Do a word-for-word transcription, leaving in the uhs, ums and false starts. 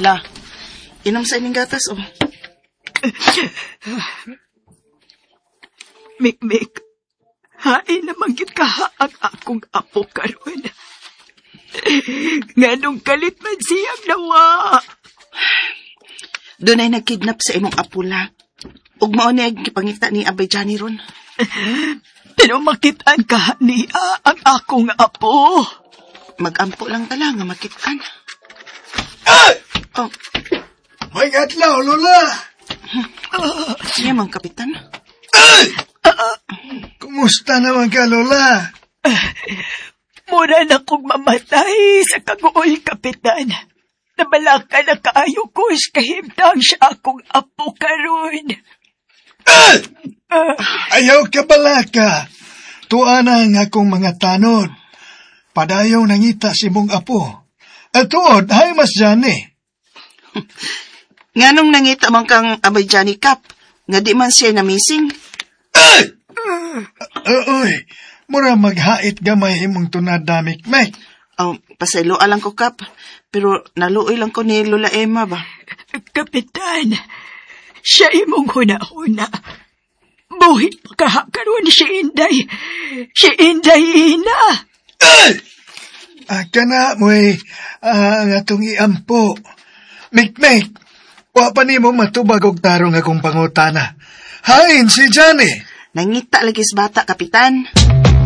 La, inom sa ining gatas, oh. Mikmik, hain naman gid ka ang akong apo karon. Nganong kalit man siyang nawa. Doon ay nagkidnap sa imong apo, La. Ug mao ni gipangita ni Abay Johnny ron. Pero makitaan ka niya ang akong apo. Mag-ampo lang tala nga makitaan. Ay! Oh, May adlaw, Lola! siya mang kapitan. Ay! Kumusta naman ka, Lola? Mura na kong mamatay sa kagool, Kapitan. Nabalaka na kaayo ko is kahimtang siya akong apo karon. Ay! Ayaw ka balaka. Tuana ang akong mga tanod. Padayaw nangita si mong apo. At tuod, hay mas Johnny. Nganong nangita man kang Abay Johnny Kap, nga di man siya na missing. Ay! Uy, mura maghait gamay imong tunadamik, Mek. Oh, pasaylo alang ko, Kap. Pero naluoy lang ko ni Lola Emma ba? Kapitan, siya imong huna-huna. Buhit pa kaha karon si Inday. Si Inday ina. Ay! Ah, kana mo'y ah, ang atong iampo. Mek-mek, wa pa nimo matubag og tarong akong pangutana. Hain si Johnny. Nangita lagi sa bata, Kapitan.